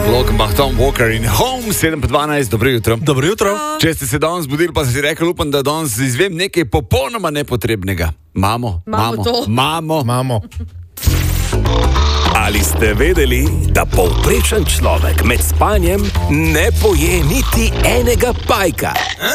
Lockenbach, Tom Walker in Home, 7:12, dobro jutro. Dobro jutro. Če ste se danes zbudili, pa ste si rekli, upam, da danes izvem nekaj popolnoma nepotrebnega. Mamo. Ali ste vedeli, da povprečen človek med spanjem ne poje niti enega pajka?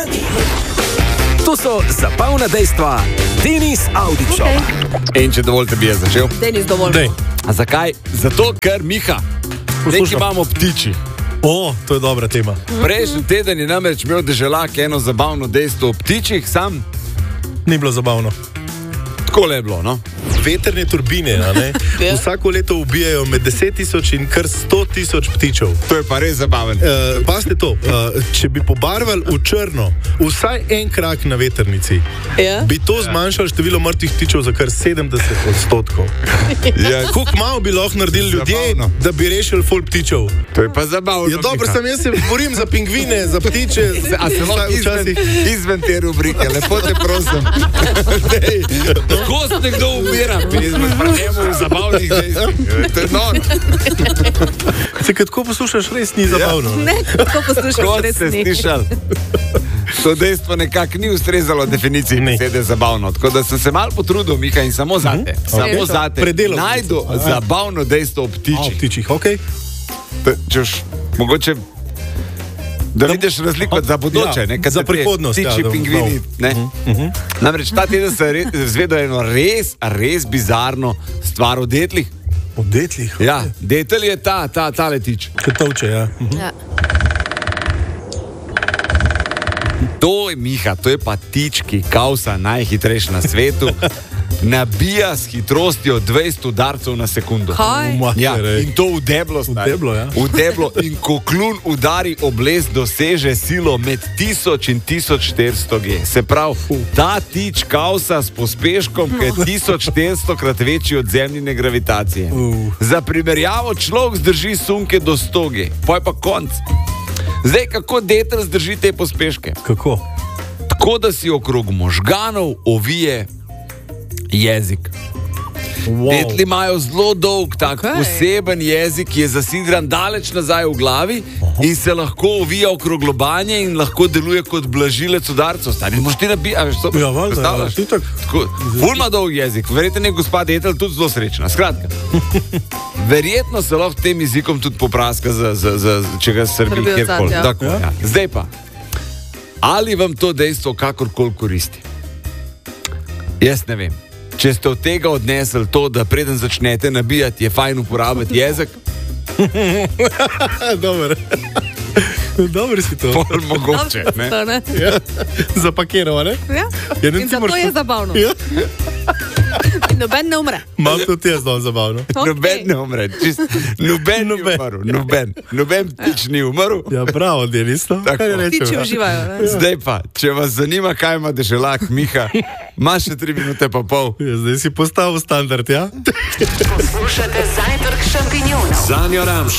To so zabavna dejstva Denis Avdićova. In če dovolite, bi jaz začel. Denis, dovolj. Dej. A zakaj? Zato, ker Miha, nekaj imamo ptiči. O, to je dobra tema. Prejšnji teden je namreč imel Deželak eno zabavno dejstvo o ptičih, sam Ni bilo zabavno. takole je bilo, no? Veterne turbine, a ne? Vsako leto ubijajo med 10.000 in kar 100.000 ptičev. To je pa res zabaven. Pazite to, če bi pobarvali v črno vsaj en krak na vetrnici, bi to zmanjšalo število mrtvih ptičev za kar 70%. Koliko malo bi lahko naredili ljudje, Zabavno. da bi rešili ful ptičev? To je pa zabavno. Ja, dobro, Miha. sem jaz se borim za pingvine, za ptiče. A se lahko izven te rubrike, lepo te prosim. Dej, tako se nekdo umira, izmed spremljamo v zabavnih dejstvih. To je noro. Se, kad tako poslušaš, res ni zabavno. Ne, tako poslušaš, Kot res ste ni. slišali. To dejstvo nekako ni ustrezalo definiciji Ne. besede zabavno. Tako da sem se malo potrudil, Miha, in samo zate. Samo zate. Predelal sem Najdu se. zabavno dejstvo o O ptičih. ptičih, okej. Češ, mogoče da vidiš razliko za bodoče, Ja, ne? Kad za se te prihodnost, ptiči, ja, pingvini, ne? Namreč ta teden se zvedel eno res bizarno stvar o detlih. O detlih. Ja, detelj je ta letič. Katovče, ja. Ja. To je Miha, to je pa tič, ki kausa najhitrejši na svetu, nabija s hitrostjo 200 udarcev na sekundo. Kaj? Ja, in to v deblo, stari. deblo, ja. V deblo. In ko kljun udari obles, doseže silo med 1000 in 1400 G. Se pravi, ta tič kausa s pospeškom, ki je 1400 krat večji od zemljine gravitacije. Za primerjavo človek zdrži sunke do 100 G. Pa je pa konc. Zdaj, kako detel zdrži te pospeške? Kako? Tako, da si okrog možganov ovije jezik. Detli imajo zelo dolg, tak poseben jezik, ki je zasidran daleč nazaj v glavi in se lahko ovija okrog lobanje in lahko deluje kot blažilec udarcev. Stari, moš ti nabijati, što Ja, valjda, predstavljaš? ja, itak. Ful ima dolg jezik, verjetno je gospa detel tudi zelo srečna. Skratka, verjetno se lahko tem jezikom tudi popraska, če ga srbi Srbi odsad, kjerkoli. ja. Tako, ja. Zdaj pa, ali vam to dejstvo kakorkoli koristi? Jaz ne vem. Če ste od tega odnesli to, da preden začnete nabijati, je fajn uporabiti jezik, Dobar. Dobro si to. bolj mogoče. Ne? To, ne? Ja. Zapakiral, ne? Ja. Ja, ne, In ti zato moraš- je zabavno. Ja. In noben ne umre. Mam tudi jaz dal zabavno. Noben ne umre, noben ni umrl, noben ptič ni umrl. Ja, bravo, Denis, no. Tako. Kaj rečem, Ptiči ja? uživajo. Ne? Zdaj pa, če vas zanima, kaj ima Deželak, Miha, imaš še 3 minute pa pol. Ja, zdaj si postavil standard, ja? Poslušate Zajtrk šampinjonov. Sanjo Ramš